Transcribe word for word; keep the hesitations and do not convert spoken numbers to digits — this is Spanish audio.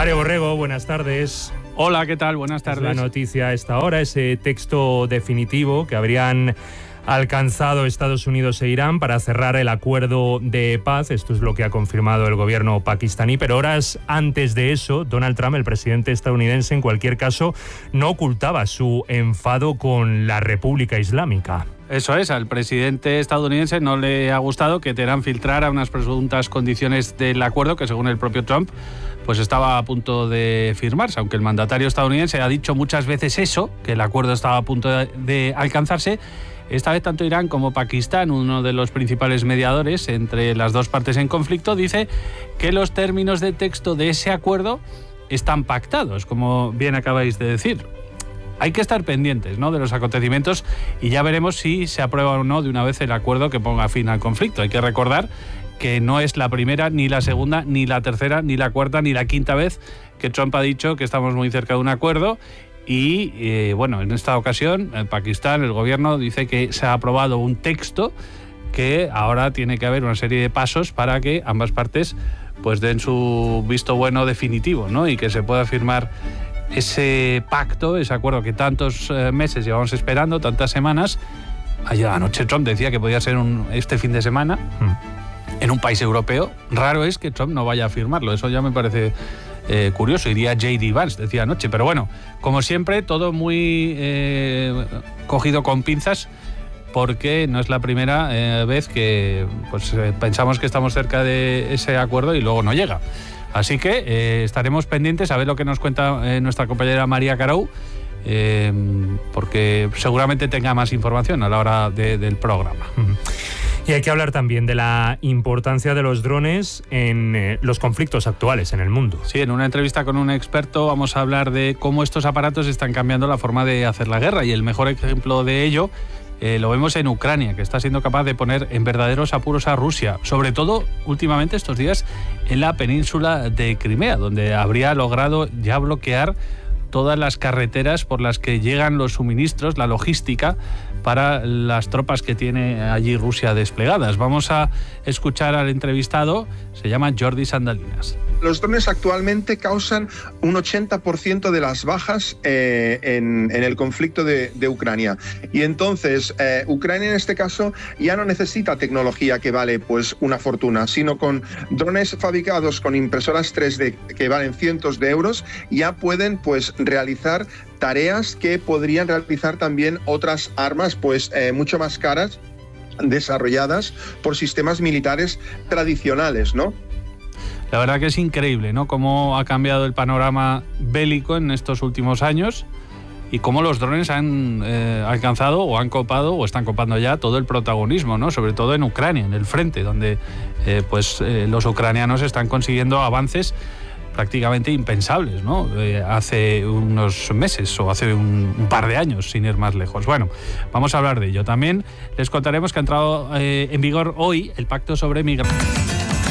Mario Borrego, buenas tardes. Hola, ¿qué tal? Buenas tardes. Es la noticia a esta hora, ese texto definitivo que habrían alcanzado Estados Unidos e Irán para cerrar el acuerdo de paz. Esto es lo que ha confirmado el gobierno pakistaní, pero horas antes de eso, Donald Trump, el presidente estadounidense, en cualquier caso, no ocultaba su enfado con la República Islámica. Eso es, al presidente estadounidense no le ha gustado que Teherán filtrara unas presuntas condiciones del acuerdo que, según el propio Trump, pues estaba a punto de firmarse, aunque el mandatario estadounidense ha dicho muchas veces eso, que el acuerdo estaba a punto de, de alcanzarse. Esta vez tanto Irán como Pakistán, uno de los principales mediadores entre las dos partes en conflicto, dice que los términos de texto de ese acuerdo están pactados, como bien acabáis de decir. Hay que estar pendientes, ¿no?, de los acontecimientos y ya veremos si se aprueba o no de una vez el acuerdo que ponga fin al conflicto. Hay que recordar que no es la primera, ni la segunda, ni la tercera, ni la cuarta, ni la quinta vez que Trump ha dicho que estamos muy cerca de un acuerdo. Y eh, bueno, en esta ocasión, en Pakistán, el gobierno dice que se ha aprobado un texto que ahora tiene que haber una serie de pasos para que ambas partes pues den su visto bueno definitivo, ¿no?, y que se pueda firmar ese pacto, ese acuerdo que tantos eh, meses llevamos esperando, tantas semanas. Ayer anoche Trump decía que podía ser un, este fin de semana mm. en un país europeo. Raro es que Trump no vaya a firmarlo, eso ya me parece eh, curioso. Iría J D Vance, decía anoche, pero bueno, como siempre, todo muy eh, cogido con pinzas, porque no es la primera eh, vez que pues, eh, pensamos que estamos cerca de ese acuerdo y luego no llega. Así que eh, estaremos pendientes a ver lo que nos cuenta eh, nuestra compañera María Carou, eh, porque seguramente tenga más información a la hora de, del programa. Uh-huh. Y hay que hablar también de la importancia de los drones en eh, los conflictos actuales en el mundo. Sí, en una entrevista con un experto vamos a hablar de cómo estos aparatos están cambiando la forma de hacer la guerra, y el mejor ejemplo de ello Eh, lo vemos en Ucrania, que está siendo capaz de poner en verdaderos apuros a Rusia, sobre todo últimamente estos días en la península de Crimea, donde habría logrado ya bloquear todas las carreteras por las que llegan los suministros, la logística para las tropas que tiene allí Rusia desplegadas. Vamos a escuchar al entrevistado, se llama Jordi Sandalinas. Los drones actualmente causan un ochenta por ciento de las bajas eh, en, en el conflicto de, de Ucrania. Y entonces, eh, Ucrania en este caso ya no necesita tecnología que vale pues una fortuna, sino con drones fabricados con impresoras tres D que valen cientos de euros, ya pueden pues realizar tareas que podrían realizar también otras armas pues eh, mucho más caras, desarrolladas por sistemas militares tradicionales, ¿no? La verdad que es increíble, ¿no?, cómo ha cambiado el panorama bélico en estos últimos años y cómo los drones han eh, alcanzado o han copado o están copando ya todo el protagonismo, ¿no?, sobre todo en Ucrania, en el frente, donde eh, pues eh, los ucranianos están consiguiendo avances prácticamente impensables, ¿no?, eh, hace unos meses o hace un, un par de años, sin ir más lejos. Bueno, vamos a hablar de ello. También les contaremos que ha entrado eh, en vigor hoy el Pacto sobre Migración.